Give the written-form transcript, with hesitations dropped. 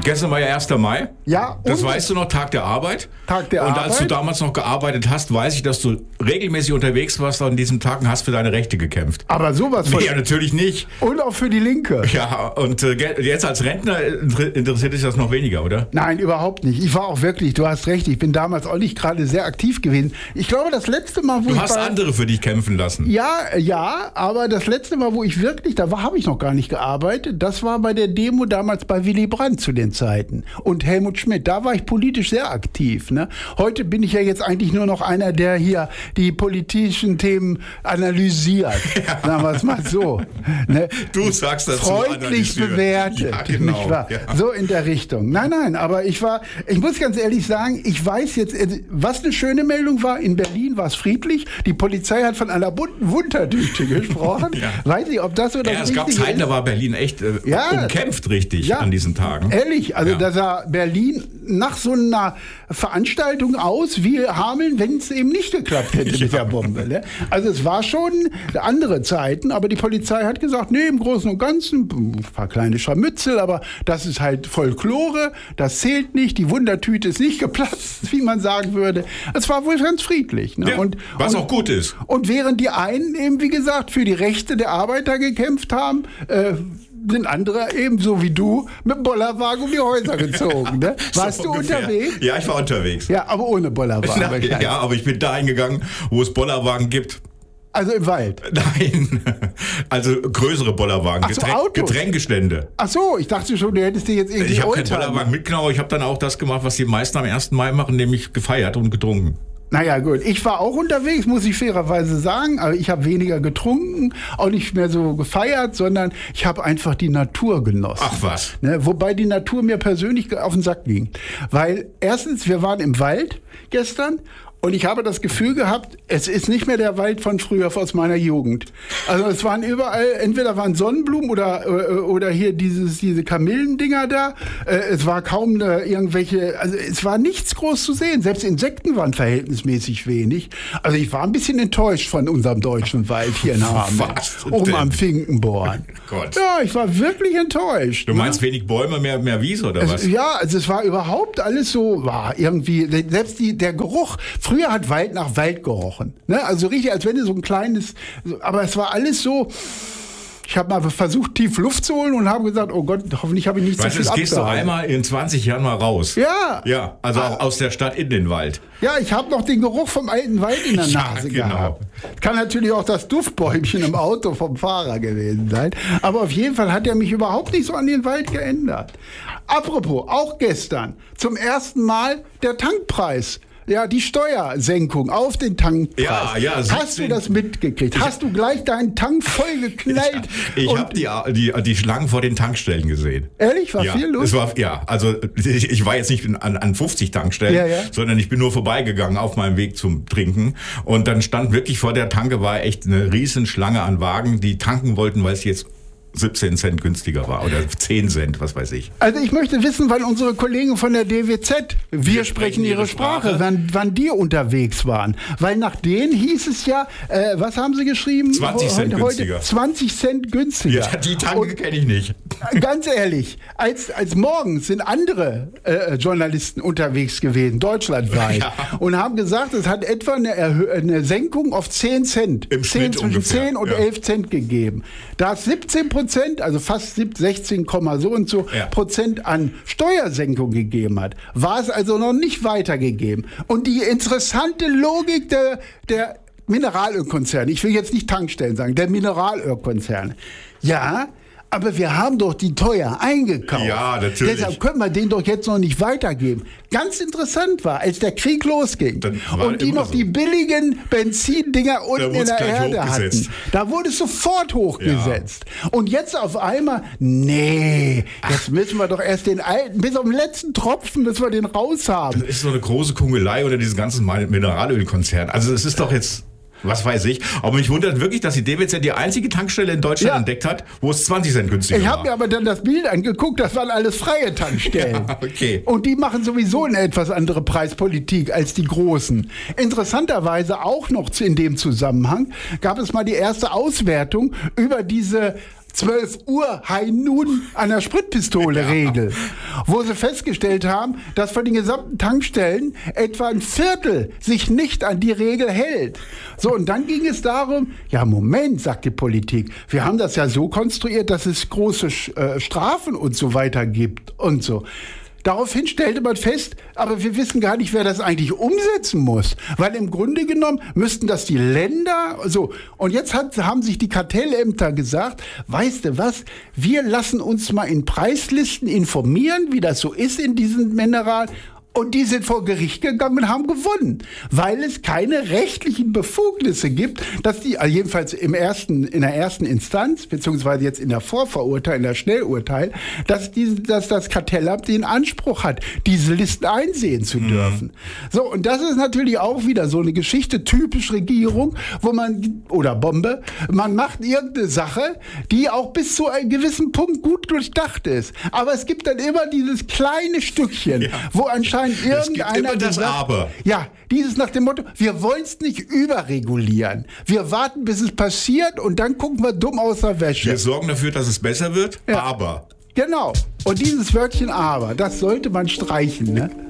Gestern war ja 1. Mai. Ja. Das weißt du noch, Tag der Arbeit. Tag der Arbeit. Und als du damals noch gearbeitet hast, weiß ich, dass du regelmäßig unterwegs warst an diesen Tagen, hast für deine Rechte gekämpft. Aber sowas von... Ja, natürlich nicht. Und auch für die Linke. Ja, und jetzt als Rentner interessiert dich das noch weniger, oder? Nein, überhaupt nicht. Ich war auch wirklich, du hast recht, ich bin damals auch nicht gerade sehr aktiv gewesen. Ich glaube, das letzte Mal, wo Du hast andere für dich kämpfen lassen. Ja, aber das letzte Mal, wo ich wirklich, habe ich noch gar nicht gearbeitet, das war bei der Demo damals bei Willy Brandt zu den Zeiten und Helmut Schmidt. Da war ich politisch sehr aktiv. Ne? Heute bin ich ja jetzt eigentlich nur noch einer, der hier die politischen Themen analysiert. Ja. Sagen wir es mal so. Ne? Du sagst das freundlich bewertet. Ja, genau. Nicht wahr? Ja. So in der Richtung. Nein, aber ich muss ganz ehrlich sagen, ich weiß jetzt, was eine schöne Meldung war. In Berlin war es friedlich. Die Polizei hat von einer bunten Wundertüte gesprochen. Ja. Weiß nicht, ob das so das Richtige ist. Ja, es gab Zeiten, da war Berlin echt umkämpft richtig an diesen Tagen. Ehrlich, also da sah Berlin nach so einer Veranstaltung aus wie Hameln, wenn es eben nicht geklappt hätte mit der Bombe. Ne? Also es war schon andere Zeiten, aber die Polizei hat gesagt, nee, im Großen und Ganzen, ein paar kleine Scharmützel, aber das ist halt Folklore, das zählt nicht, die Wundertüte ist nicht geplatzt, wie man sagen würde. Es war wohl ganz friedlich. Ne? Ja, was auch gut ist. Und während die einen eben, wie gesagt, für die Rechte der Arbeiter gekämpft haben, sind andere ebenso wie du mit dem Bollerwagen um die Häuser gezogen. Ne? Warst du unterwegs? Ja, ich war unterwegs. Ja, aber ohne Bollerwagen. Ja, aber ich bin dahin gegangen, wo es Bollerwagen gibt. Also im Wald? Nein, also größere Bollerwagen, Getränkestände. Ach so, ich dachte schon, du hättest dir jetzt irgendwie... Ich habe keinen Bollerwagen mitgenommen, aber ich habe dann auch das gemacht, was die meisten am 1. Mai machen, nämlich gefeiert und getrunken. Naja, gut. Ich war auch unterwegs, muss ich fairerweise sagen, aber ich habe weniger getrunken, auch nicht mehr so gefeiert, sondern ich habe einfach die Natur genossen. Ach was. Ne? Wobei die Natur mir persönlich auf den Sack ging. Weil erstens, wir waren im Wald gestern und ich habe das Gefühl gehabt, es ist nicht mehr der Wald von früher, aus meiner Jugend. Also es waren überall, entweder waren Sonnenblumen oder hier diese Kamillendinger da. Es war kaum irgendwelche, also es war nichts groß zu sehen. Selbst Insekten waren verhältnismäßig wenig. Also ich war ein bisschen enttäuscht von unserem deutschen Wald hier in Hameln. Oben am Finkenborn. Gott. Ja, ich war wirklich enttäuscht. Du meinst wenig Bäume, mehr Wiese oder was? Ja, also es war überhaupt alles so, war irgendwie, selbst der Geruch. Früher hat Wald nach Wald gerochen. Ne? Also richtig, als wenn du so ein kleines... Aber es war alles so... Ich habe mal versucht, tief Luft zu holen und habe gesagt, oh Gott, hoffentlich habe ich nicht zu viel abgehalten. Gehst du einmal in 20 Jahren mal raus. Ja. Ja, also auch aus der Stadt in den Wald. Ja, ich habe noch den Geruch vom alten Wald in der Nase gehabt. Kann natürlich auch das Duftbäumchen im Auto vom Fahrer gewesen sein. Aber auf jeden Fall hat er mich überhaupt nicht so an den Wald geändert. Apropos, auch gestern, zum ersten Mal der Tankpreis. Ja, die Steuersenkung auf den Tankpreis. Ja, hast du das mitgekriegt? Hast du gleich deinen Tank voll geknallt? Ich habe die Schlangen vor den Tankstellen gesehen. Ehrlich? War viel los? Also ich war jetzt nicht an 50 Tankstellen, sondern ich bin nur vorbeigegangen auf meinem Weg zum Trinken. Und dann stand wirklich vor der Tanke, war echt eine riesen Schlange an Wagen, die tanken wollten, weil es jetzt 17 Cent günstiger war oder 10 Cent, was weiß ich. Also ich möchte wissen, wann unsere Kollegen von der DWZ, wir sprechen ihre Sprache, wann die unterwegs waren. Weil nach denen hieß es ja, was haben sie geschrieben? 20 Cent günstiger. Heute 20 Cent günstiger. Ja, die Tanke kenne ich nicht. Ganz ehrlich, als morgens sind andere Journalisten unterwegs gewesen, deutschlandweit, und haben gesagt, es hat etwa eine Senkung auf 10 Cent. Im Schnitt zwischen 10 und 11 Cent gegeben. Da es 17%, also fast 16, so und so Prozent an Steuersenkung gegeben hat, war es also noch nicht weitergegeben. Und die interessante Logik der Mineralölkonzerne, ich will jetzt nicht Tankstellen sagen, der Mineralölkonzerne, ja, aber wir haben doch die teuer eingekauft. Ja, natürlich. Deshalb können wir den doch jetzt noch nicht weitergeben. Ganz interessant war, als der Krieg losging und die noch die billigen Benzindinger unten in der Erde hatten, da wurde es sofort hochgesetzt. Ja. Und jetzt auf einmal, jetzt müssen wir doch erst den alten, bis auf den letzten Tropfen, müssen wir den raushaben. Das ist so eine große Kungelei unter diesen ganzen Mineralölkonzernen. Also es ist doch jetzt... Was weiß ich. Aber mich wundert wirklich, dass die DWZ die einzige Tankstelle in Deutschland entdeckt hat, wo es 20 Cent günstiger war. Ich habe mir aber dann das Bild angeguckt, das waren alles freie Tankstellen. Ja, okay. Und die machen sowieso eine etwas andere Preispolitik als die großen. Interessanterweise auch noch in dem Zusammenhang gab es mal die erste Auswertung über diese 12 Uhr High Noon an der Spritpistole-Regel, wo sie festgestellt haben, dass von den gesamten Tankstellen etwa ein Viertel sich nicht an die Regel hält. So, und dann ging es darum, ja Moment, sagt die Politik, wir haben das ja so konstruiert, dass es große Strafen und so weiter gibt und so. Daraufhin stellte man fest, aber wir wissen gar nicht, wer das eigentlich umsetzen muss. Weil im Grunde genommen müssten das die Länder, so. Und jetzt haben sich die Kartellämter gesagt, weißt du was, wir lassen uns mal in Preislisten informieren, wie das so ist in diesem Mineral. Und die sind vor Gericht gegangen und haben gewonnen, weil es keine rechtlichen Befugnisse gibt, dass die, also jedenfalls in der ersten Instanz, beziehungsweise jetzt in der Vorverurteilung, in der Schnellurteil, dass das Kartellamt den Anspruch hat, diese Listen einsehen zu dürfen. So, und das ist natürlich auch wieder so eine Geschichte, typisch Regierung, wo man, oder Bombe, man macht irgendeine Sache, die auch bis zu einem gewissen Punkt gut durchdacht ist. Aber es gibt dann immer dieses kleine Stückchen, wo anscheinend irgendeiner Aber. Ja, dieses nach dem Motto, wir wollen es nicht überregulieren. Wir warten, bis es passiert und dann gucken wir dumm aus der Wäsche. Wir sorgen dafür, dass es besser wird, aber. Genau. Und dieses Wörtchen aber, das sollte man streichen, ne?